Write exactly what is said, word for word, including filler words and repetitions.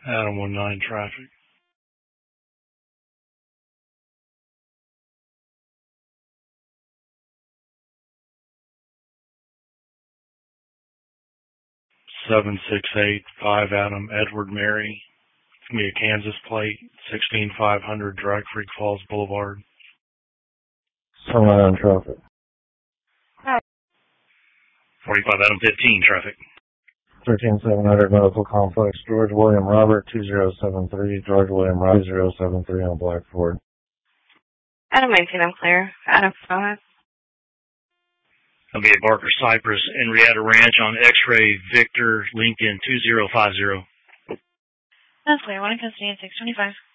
Adam one nine traffic. seven six eight five Adam Edward Mary. It's going to be a Kansas plate, sixteen five hundred Drag Freak Falls Boulevard. seven nine traffic. Hi. forty-five Adam fifteen traffic. thirteen seven hundred Medical Complex, George William Robert two zero seven three, George William Robert two zero seven three on Black Ford. Adam nineteen, I'm clear. Adam five. That'll be at Barker Cypress, Henrietta Ranch on X-Ray Victor Lincoln two zero five zero. That's clear. One in custody at six twenty-five.